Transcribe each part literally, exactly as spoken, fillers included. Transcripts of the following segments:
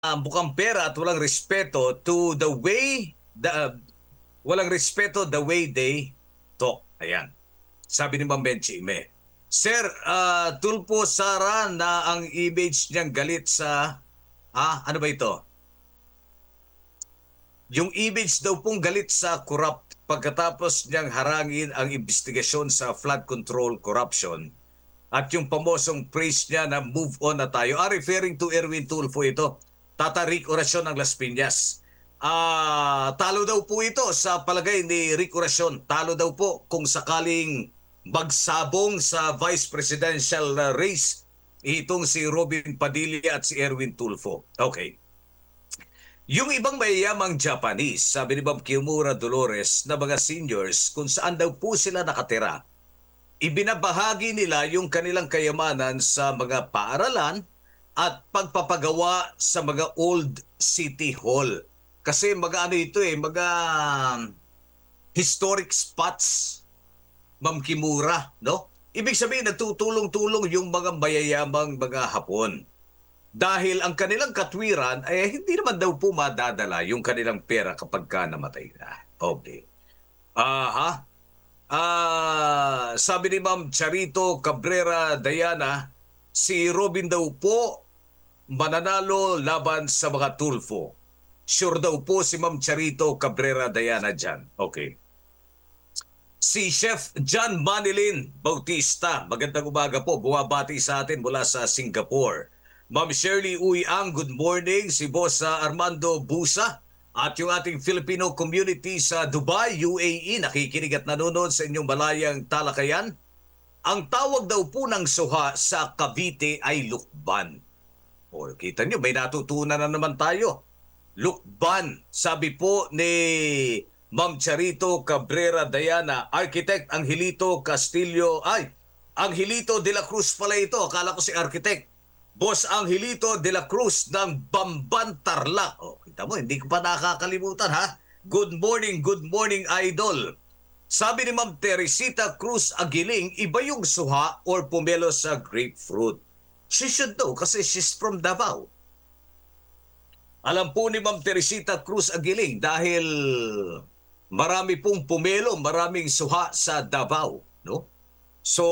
uh, mukhang pera at walang respeto to the way, the, uh, walang respeto the way they talk. Ayan. Sabi ni Ma'am Benchime. Sir, uh, Tulpo Sara na ang image niyang galit sa, ah, ano ba ito? Yung image daw pong galit sa corrupt pagkatapos niyang harangin ang investigasyon sa flood control corruption at yung pamosong praise niya na move on na tayo. Ah, referring to Erwin Tulfo ito. Tata Rick Oracion ng Las Piñas. Ah, talo daw po ito sa palagay ni Rick Oracion. Talo daw po kung sakaling magsabong sa vice presidential race itong si Robin Padilla at si Erwin Tulfo. Okay. Yung ibang mayayamang Japanese, sabi ni Bob Kimura Dolores na mga seniors kung saan daw po sila nakatira, ibinabahagi nila yung kanilang kayamanan sa mga paaralan at pagpapagawa sa mga old city hall. Kasi mga ano ito eh, mga historic spots, Ma'am Kimura, no? Ibig sabihin, nagtutulong-tulong yung mga mayayamang mga Hapon. Dahil ang kanilang katwiran ay hindi naman daw po madadala yung kanilang pera kapag ka namatay na. Okay. Aha. Ah, sabi ni Ma'am Charito Cabrera Diana, si Robin daw po mananalo laban sa mga Tulfo. Sure daw po si Ma'am Charito Cabrera Diana dyan. Okay. Si Chef John Manilin Bautista, magandang umaga po, bumabati sa atin mula sa Singapore. Ma'am Shirley Uyang, good morning. Si Boss Armando Busa at yung ating Filipino community sa Dubai, U A E, nakikinig at nanonood sa inyong malayang talakayan. Ang tawag daw po ng suha sa Cavite ay lukban. O, kita nyo, may natutunan na naman tayo. Lukban, sabi po ni Ma'am Charito Cabrera Diana, Architect Angelito Castillo, ay, Angelito de la Cruz pala ito, akala ko si Architect. Boss Angelito de la Cruz ng Bamban Tarlac. Oh, kita mo, hindi ko pa nakakalimutan ha. Good morning, good morning idol. Sabi ni Ma'am Teresita Cruz Aguiling, iba yung suha or pomelo sa grapefruit. She should know kasi she's from Davao. Alam po ni Ma'am Teresita Cruz Aguiling dahil marami pong pomelo, maraming suha sa Davao, no? So,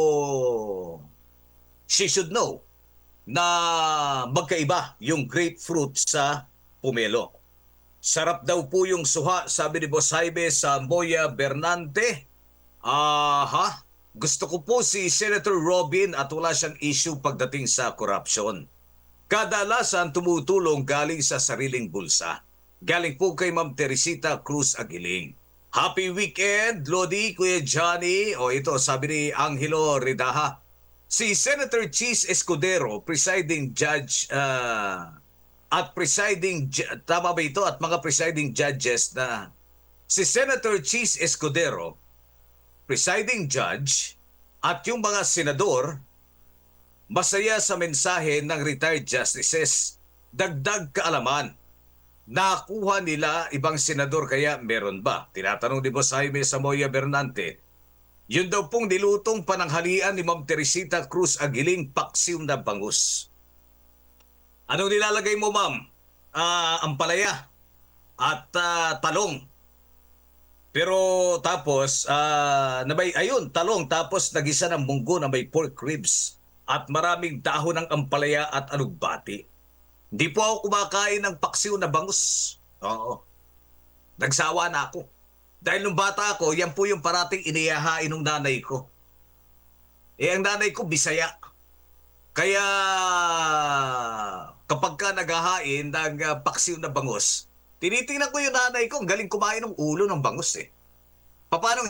she should know na magkaiba yung grapefruit sa pomelo. Sarap daw po yung suha, sabi ni Boss Jaime sa Moya Bernante. Aha, gusto ko po si Senator Robin at wala siyang issue pagdating sa corruption. Kadalasan tumutulong galing sa sariling bulsa. Galing po kay Ma'am Teresita Cruz Aguiling. Happy weekend, Lodi, Kuya Johnny. O ito, sabi ni Angelo Redaha. Si Senator Cheese Escudero, presiding judge uh, at presiding, tama ba ito? At mga presiding judges na si Senator Cheese Escudero, presiding judge, at yung mga senador, masaya sa mensahe ng retired justices. Dagdag kaalaman. Nakuha nila ibang senador kaya meron ba? Tinatanong ni Boss Jaime Samoya Bernante. Yun daw pong nilutong pananghalian ni Ma'am Teresita Cruz Aguiling, paksiw na bangus. Anong nilalagay mo, Ma'am? Uh, ampalaya at uh, talong. Pero tapos, uh, na may, ayun, talong, tapos nagisa ng munggo na may pork ribs at maraming dahon ng ampalaya at alugbati. Hindi po ako kumakain ng paksiw na bangus. Oo. Nagsawa na ako. Dahil nung bata ako, yan po yung parating iniyahain ng nanay ko. Eh, ang nanay ko, Bisaya. Kaya, kapag ka naghahain ng uh, paksiw na bangus, tinitingnan ko yung nanay ko, ang galing kumain ng ulo ng bangus eh. Paano?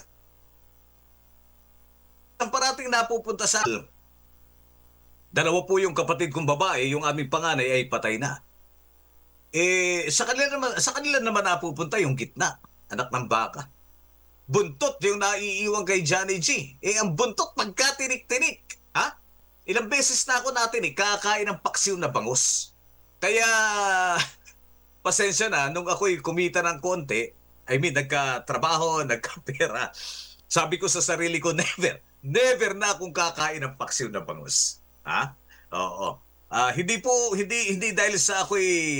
Ang parating napupunta sa... Dalawa po yung kapatid kong babae, yung aming panganay ay patay na. Eh, sa kanila naman, sa kanila naman napupunta yung gitna. Anak ng baka. Buntot yung naiiwan kay Johnny G. Eh, ang buntot pagkatinik-tinik. Ha? Ilang beses na ako natin eh, kakain ng paksiw na bangus. Kaya, pasensya na, nung ako'y kumita ng konti, I mean, nagka-trabaho, nagka-pera, sabi ko sa sarili ko, never, never na akong kakain ng paksiw na bangus. Ha? Oo. Ah, hindi po, hindi, hindi dahil sa ako'y